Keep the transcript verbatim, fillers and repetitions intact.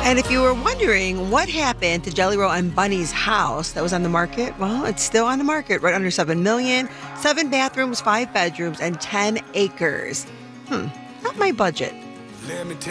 And if you were wondering what happened to Jelly Roll and Bunny's house that was on the market, well, it's still on the market, right under seven million dollars, seven bathrooms, five bedrooms, and ten acres. Hmm, not my budget. Let me tell